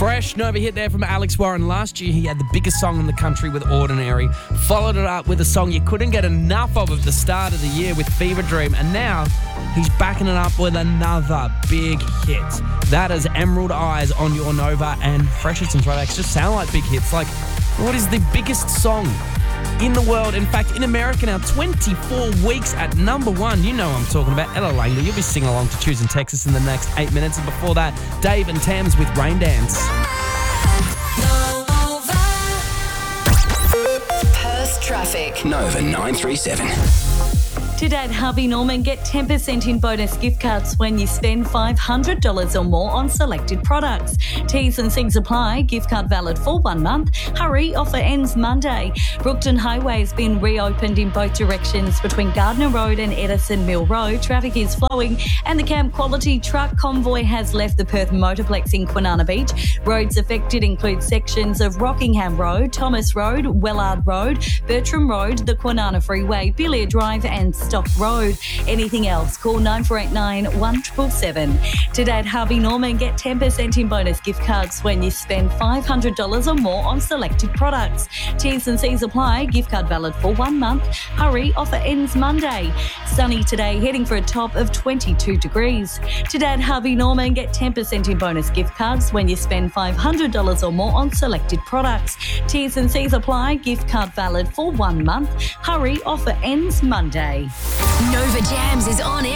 Fresh Nova hit there from Alex Warren. Last year, he had the biggest song in the country with Ordinary. Followed it up with a song you couldn't get enough of at the start of the year with Fever Dream. And now he's backing it up with another big hit. That is Emerald Eyes on your Nova, and Fresh Hits and Throwbacks just sound like big hits. Like, what is the biggest song in the world? In fact, in America now, 24 weeks at number one. You know what I'm talking about. Ella Langley. You'll be singing along to Choosing Texas in the next 8 minutes. And before that, Dave and Tams with Rain Dance. Perth traffic. Nova 937. Today at Harvey Norman, get 10% in bonus gift cards when you spend $500 or more on selected products. T's and C's apply. Gift card valid for 1 month. Hurry, offer ends Monday. Brookton Highway has been reopened in both directions between Gardner Road and Edison Mill Road. Traffic is flowing and the Camp Quality Truck Convoy has left the Perth Motorplex in Kwinana Beach. Roads affected include sections of Rockingham Road, Thomas Road, Wellard Road, Bertram Road, the Kwinana Freeway, Billiard Drive and Stock Road. Anything else, call 9489 1777. Today at Harvey Norman, get 10% in bonus gift cards when you spend $500 or more on selected products. T's and C's apply. Gift card valid for 1 month. Hurry, offer ends Monday. Sunny today, heading for a top of 22 degrees. Today at Harvey Norman, get 10% in bonus gift cards when you spend $500 or more on selected products. T's and C's apply. Gift card valid for 1 month. Hurry, offer ends Monday. Nova Jams is on